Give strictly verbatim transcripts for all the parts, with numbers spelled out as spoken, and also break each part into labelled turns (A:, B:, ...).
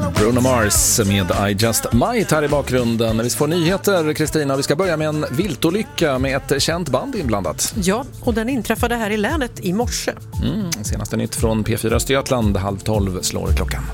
A: Bruno Mars med I Just Might här i bakgrunden. Vi får nyheter, Kristina. Vi ska börja med en viltolycka med ett känt band inblandat.
B: Ja, och den inträffade här i länet i morse.
A: Mm, senaste nytt från P fyra Östergötland, halv tolv slår klockan.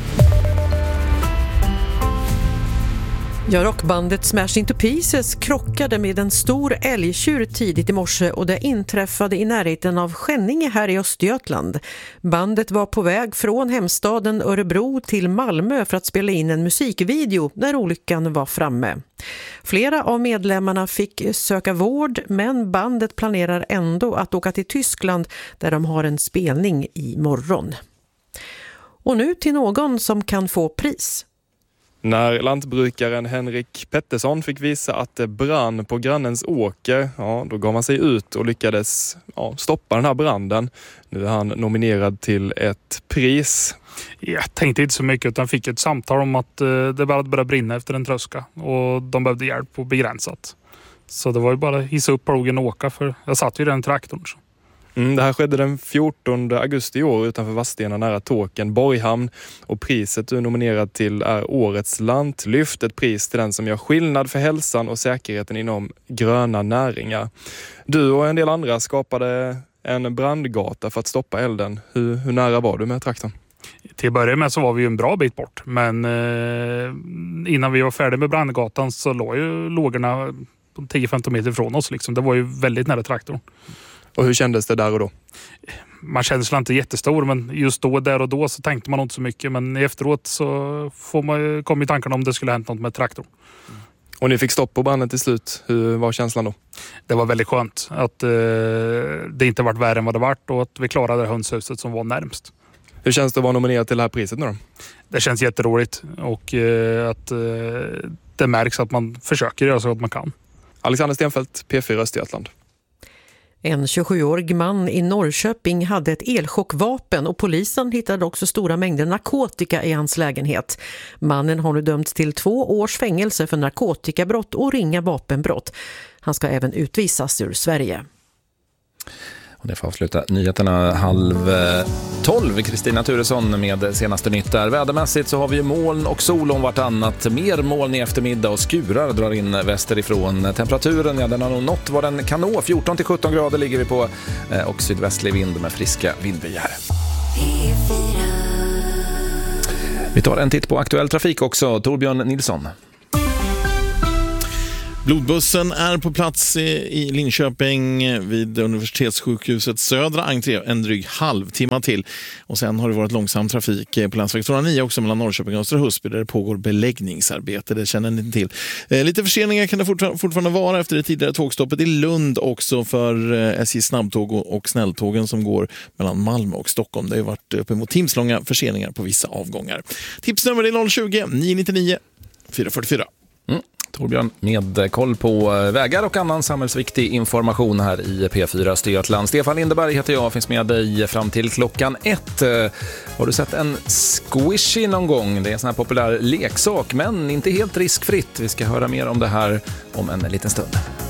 B: Ja, rockbandet Smash Into Pieces krockade med en stor älgtjur tidigt i morse och det inträffade i närheten av Skänninge här i Östergötland. Bandet var på väg från hemstaden Örebro till Malmö för att spela in en musikvideo när olyckan var framme. Flera av medlemmarna fick söka vård, men bandet planerar ändå att åka till Tyskland där de har en spelning i morgon. Och nu till någon som kan få pris.
C: När lantbrukaren Henrik Pettersson fick visa att det brann på grannens åker, ja, då gav han sig ut och lyckades ja, stoppa den här branden. Nu är han nominerad till ett pris.
D: Jag tänkte inte så mycket utan fick ett samtal om att eh, det bara började brinna efter en tröska och de behövde hjälp på begränsat. Så det var ju bara att hissa upp plogen och åka, för jag satt ju i den traktorn. Så.
C: Mm, det här skedde den fjortonde augusti i år utanför Vadstena nära Tåken, Borghamn. Och priset du är nominerad till är Årets lantlyft, ett pris till den som gör skillnad för hälsan och säkerheten inom gröna näringar. Du och en del andra skapade en brandgata för att stoppa elden. Hur, hur nära var du med traktorn?
D: Till att börja med så var vi ju en bra bit bort, men eh, innan vi var färdiga med brandgatan så låg ju lågorna tio femton meter från oss. Liksom. Det var ju väldigt nära traktorn.
C: Och hur kändes det där och då?
D: Man kände sig inte jättestor, men just då, där och då så tänkte man inte så mycket. Men efteråt så får man, kom i tankarna om det skulle hänt något med traktorn.
C: Och ni fick stopp på branden till slut. Hur var känslan då?
D: Det var väldigt skönt att eh, det inte varit värre än vad det varit och att vi klarade det hönshuset som var närmst.
C: Hur känns det att vara nominerad till det här priset nu då?
D: Det känns jätteroligt och eh, att eh, det märks att man försöker göra så att man kan.
C: Alexander Stenfeldt, P fyra Östergötland.
B: En tjugosjuårig man i Norrköping hade ett elchockvapen och polisen hittade också stora mängder narkotika i hans lägenhet. Mannen har nu dömts till två års fängelse för narkotikabrott och ringa vapenbrott. Han ska även utvisas ur Sverige.
A: Och det får avsluta nyheterna halv tolv. Kristina Turesson med senaste nytt där. Vädermässigt så har vi ju moln och sol om vartannat. Mer moln i eftermiddag och skurar drar in västerifrån. Temperaturen, ja, den har nog nått vad den kan nå. fjorton till sjutton grader ligger vi på och sydvästlig vind med friska vindbyar. Vi tar en titt på aktuell trafik också. Torbjörn Nilsson.
E: Blodbussen är på plats i Linköping vid universitetssjukhusets södra entré en dryg halvtimme till. Och sen har det varit långsam trafik på länsväg tvåhundranio också mellan Norrköping och Östra Husby där det pågår beläggningsarbete. Det känner ni till. Lite förseningar kan det fortfarande vara efter det tidigare tågstoppet i Lund också för S J snabbtåg och snälltågen som går mellan Malmö och Stockholm. Det har varit uppemot timslånga förseningar på vissa avgångar. Tipsnummer är noll tjugo, nio nittionio, fyra fyrtiofyra.
A: Mm. Torbjörn med koll på vägar och annan samhällsviktig information här i P fyra Östergötland. Stefan Lindeberg heter jag, finns med dig fram till klockan ett. Har du sett en squishy någon gång? Det är en sån här populär leksak, men inte helt riskfritt. Vi ska höra mer om det här om en liten stund.